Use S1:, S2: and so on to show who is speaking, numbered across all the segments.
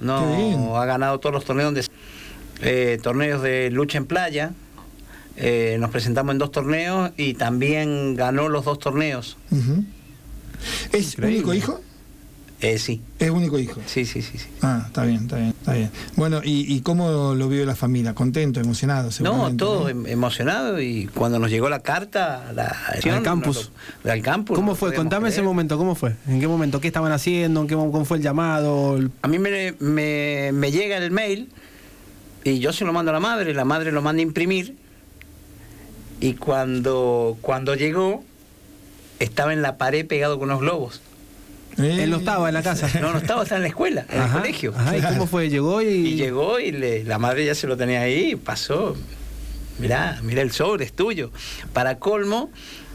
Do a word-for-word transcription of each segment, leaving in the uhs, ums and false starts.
S1: no ha ganado todos los torneos de eh, torneos de lucha en playa. Eh, nos presentamos en dos torneos y también ganó los dos torneos.
S2: Uh-huh. ¿Es
S3: Increíble.
S2: único hijo?
S1: Eh, sí.
S2: Es único hijo.
S1: Sí, sí, sí, sí.
S2: Ah, está bien, está bien, está bien. Bueno, ¿y, y cómo lo vio la familia? ¿Contento, emocionado?
S1: No, todo
S2: ¿no?
S1: em- emocionado, y cuando nos llegó la carta, la
S3: Al campus.
S1: no, al campus.
S3: ¿Cómo
S1: no
S3: fue?
S1: podíamos
S3: Contame ese
S1: creer.
S3: momento, ¿cómo fue? ¿En qué momento? ¿Qué estaban haciendo? ¿En qué, ¿Cómo fue el llamado?
S1: A mí me, me, me llega el mail y yo se lo mando a la madre, la madre lo manda a imprimir, y cuando, cuando llegó estaba en la pared pegado con unos globos.
S2: Eh,
S3: Él no estaba en la casa.
S1: No, no estaba, estaba en la escuela, en
S3: Ajá,
S1: el colegio.
S3: Ajá, ¿y cómo fue? ¿Llegó y...?
S1: Y llegó y le, la madre ya se lo tenía ahí, pasó. Mirá, mirá, el sobre es tuyo. Para colmo,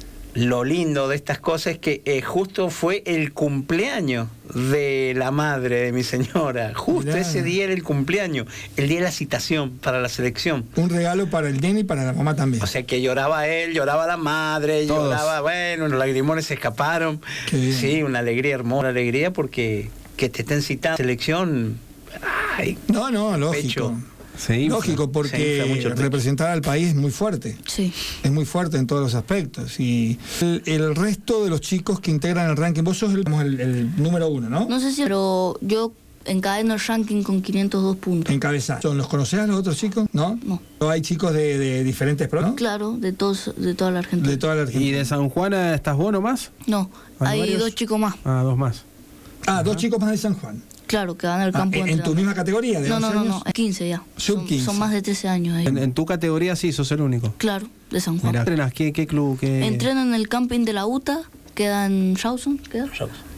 S1: lo lindo de estas cosas es que eh, justo fue el cumpleaños de la madre de mi señora. Justo
S2: Mirá.
S1: ese día era el cumpleaños, el día de la citación para la selección.
S2: Un regalo para el nene y para la mamá también.
S1: O sea que lloraba él, lloraba la madre,
S3: Todos.
S1: lloraba, bueno, los lagrimones se escaparon.
S2: Qué bien.
S1: Sí, una alegría hermosa, una alegría porque que te estén citando selección. Ay,
S2: No, no, lógico.
S1: Pecho.
S3: Sí,
S2: Lógico,
S1: Se
S2: porque
S1: infla mucho el pecho.
S2: representar al país es muy fuerte.
S4: Sí.
S2: Es muy fuerte en todos los aspectos. Y el, el resto de los chicos que integran el ranking, vos sos el, como el, el número uno, ¿no?
S4: No sé si, pero yo encadeno el ranking con quinientos dos puntos.
S2: Encabezás. ¿Son los conocés a los otros chicos? ¿No?
S4: No.
S2: ¿O hay chicos de, de diferentes pro? ¿no?
S4: Claro, de todos, de toda la Argentina.
S2: De toda la
S3: ¿Y
S2: Argentina.
S3: de San Juan estás vos nomás?
S4: No,
S3: ¿Hay
S4: hay
S3: varios?
S4: dos chicos más,
S3: Ah, dos más.
S2: Ah, dos chicos más de San Juan.
S4: claro, que van al
S2: Ah,
S4: campo.
S2: ¿en,
S4: de
S2: en tu
S4: entrenamiento.
S2: misma categoría de
S4: No,
S2: once
S4: no, no,
S2: años?
S4: no, quince ya.
S2: Sub
S4: Son,
S2: quince.
S4: son más de trece años ahí.
S3: En, en tu categoría sí, sos el único.
S4: Claro, de San Juan.
S3: Mirá, ¿entrenas? ¿Qué, qué club? Qué...
S4: Entreno en el camping de la U T A, queda en Rawson, queda.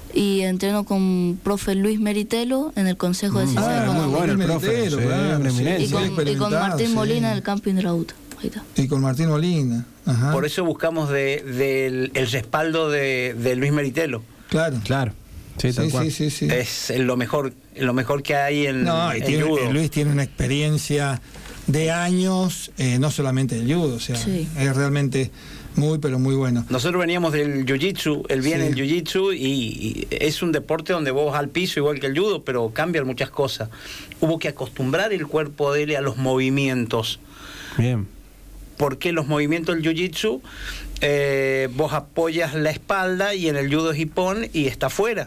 S4: Y entreno con profe Luis Meritelo en el Consejo de Ciencias
S2: Ah,
S3: muy
S4: Económicas.
S3: bueno el
S2: Luis
S3: profe,
S2: Meritelo,
S3: sí,
S2: claro,
S3: una
S2: sí.
S4: Y
S3: eminencia.
S4: con, y con
S2: experimentado,
S4: Martín
S2: sí.
S4: Molina en el camping de la U T A. Ahí está.
S2: Y con Martín Molina. Ajá.
S1: Por eso buscamos de, del el respaldo de, de Luis Meritelo.
S2: Claro.
S3: Claro. Sí, tal
S2: Sí,
S3: cual.
S2: sí, sí, sí.
S1: Es lo mejor, lo mejor que hay en,
S2: No, y
S1: en
S2: tiene-
S1: judo.
S2: eh, Luis tiene una experiencia de años, eh, no solamente del judo, o sea,
S4: Sí.
S2: es realmente muy, pero muy bueno.
S1: Nosotros veníamos del jiu-jitsu, él viene
S2: Sí.
S1: del jiu-jitsu y, y es un deporte donde vos vas al piso igual que el judo, pero cambian muchas cosas. Hubo que acostumbrar el cuerpo de él a los movimientos.
S3: Bien.
S1: Porque los movimientos del jiu-jitsu, eh, vos apoyas la espalda y en el judo es hipón y está afuera.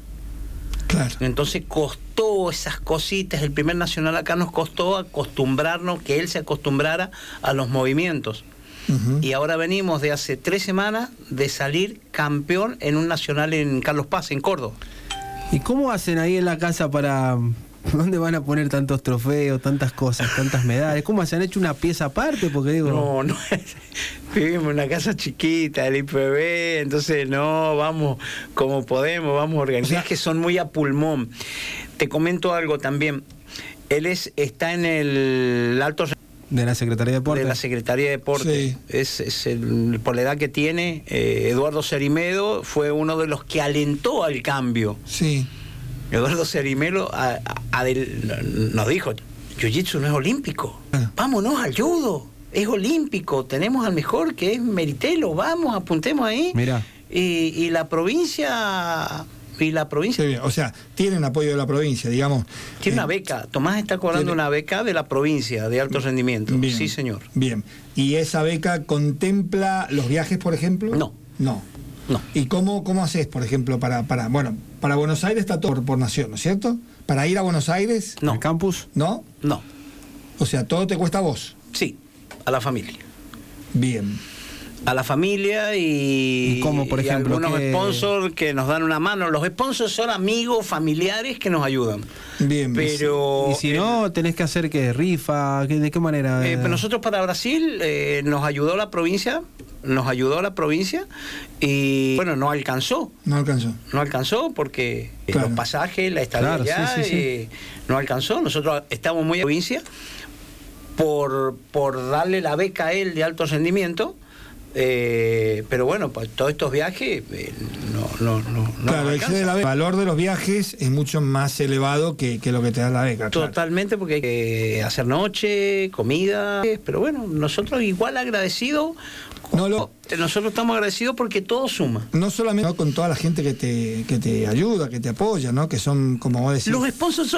S2: Claro.
S1: Entonces costó esas cositas, el primer nacional acá nos costó acostumbrarnos, que él se acostumbrara a los movimientos.
S2: Ujú.
S1: Y ahora venimos de hace tres semanas de salir campeón en un nacional en Carlos Paz, en Córdoba.
S3: ¿Y cómo hacen ahí en la casa para... ¿Dónde van a poner tantos trofeos, tantas cosas, tantas medallas? ¿Cómo se han hecho una pieza aparte? Porque digo...
S1: No, no, vivimos en una casa chiquita, el I P B, entonces no, vamos como podemos, vamos a organizar.
S2: O sea,
S1: es que son muy a pulmón. Te comento algo también. Él es, está en el alto
S3: De la Secretaría de Deportes.
S1: de la Secretaría de Deportes.
S2: Sí.
S1: Es, es el, por la edad que tiene, eh, Eduardo Cerimedo fue uno de los que alentó al cambio.
S2: Sí.
S1: Eduardo Cerimelo a- a- a del- nos dijo, jiu-jitsu no es olímpico,
S2: Ah.
S1: vámonos al judo, es olímpico, tenemos al mejor que es Meritelo, vamos, apuntemos ahí.
S3: Mirá.
S1: Y, y la provincia, y la provincia
S2: Sí, bien. O sea, tienen apoyo de la provincia, digamos.
S1: tiene
S2: Eh,
S1: una beca, Tomás está cobrando
S2: tiene-
S1: una beca de la provincia de alto rendimiento.
S2: Bien.
S1: Sí, señor.
S2: Bien. ¿Y esa beca contempla los viajes, por ejemplo?
S1: No.
S2: No.
S1: No.
S2: ¿Y cómo, cómo haces, por ejemplo, para, para, bueno, para Buenos Aires está todo por, por nación, ¿no es cierto? Para ir a Buenos Aires,
S1: No.
S3: ¿El campus?
S2: ¿no?
S1: No,
S2: O sea, todo te cuesta a vos.
S1: sí, a la familia.
S2: Bien.
S1: A la familia y,
S3: ¿Y cómo, por
S1: y
S3: ejemplo,
S1: algunos
S3: qué?
S1: sponsors que nos dan una mano. Los sponsors son amigos, familiares que nos ayudan.
S2: Bien.
S1: Pero
S3: Y si
S1: eh,
S3: no, tenés que hacer que rifa, ¿qué- ¿de qué manera?
S1: eh, pero nosotros para Brasil eh, nos ayudó la provincia, nos ayudó la provincia y bueno, no alcanzó.
S2: No alcanzó.
S1: No alcanzó porque eh,
S2: Claro.
S1: los pasajes, la estadía
S3: Claro,
S1: allá,
S3: sí, sí, sí.
S1: eh, no alcanzó. Nosotros estamos muy a la provincia por, por darle la beca a él de alto rendimiento. Eh, pero bueno, pues todos estos viajes eh, no, no, no, no
S2: Claro,
S1: nos
S2: excede
S1: alcanza.
S2: la beca. El valor de los viajes es mucho más elevado que, que lo que te da la beca. claro.
S1: Totalmente, porque hay que hacer noche, comida, pero bueno, nosotros igual agradecidos,
S2: No, lo-
S1: nosotros estamos agradecidos porque todo suma.
S2: No solamente ¿no? con toda la gente que te, que te ayuda, que te apoya, ¿no? Que son, como vos decís,
S1: Los sponsors son